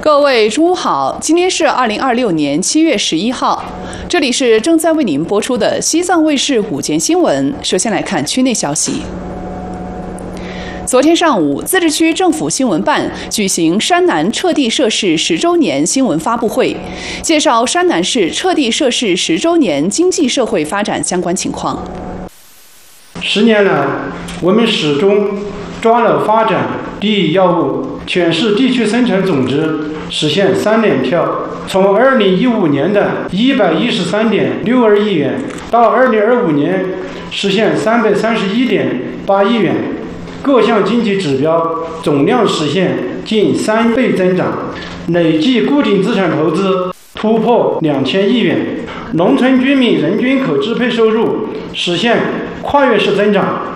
各位中午好，今天是2026年7月11号，这里是正在为您播出的西藏卫视午间新闻。首先来看区内消息。昨天上午，自治区政府新闻办举行山南撤地设市10周年新闻发布会，介绍山南市撤地设市10周年经济社会发展相关情况。 10年来，我们始终抓了发展第一要务，全市地区生产总值实现3连跳，从2015年的113.62亿元到2025年实现331.8亿元，各项经济指标总量实现近3倍增长，累计固定资产投资突破2000亿元，农村居民人均可支配收入实现跨越式增长。